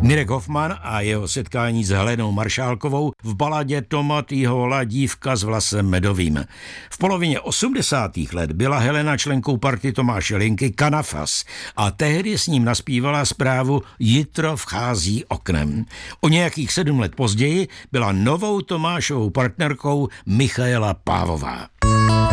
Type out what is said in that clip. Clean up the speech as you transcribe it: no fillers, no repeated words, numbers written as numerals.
Mirek Hoffman a jeho setkání s Helenou Maršálkovou v baladě Tomatýho hola dívka s vlasem medovým. V polovině 80. let byla Helena členkou party Tomáše Linky Kanafas a tehdy s ním naspívala zprávu Jitro vchází oknem. O nějakých 7 let později byla novou Tomášovou partnerkou Michaela Pávová.